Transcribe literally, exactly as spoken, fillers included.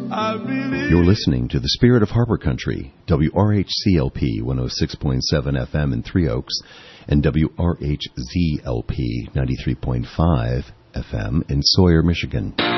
You're listening to the Spirit of Harbor Country, W R H C L P one oh six point seven F M in Three Oaks and W R H Z L P ninety-three point five F M in Sawyer, Michigan.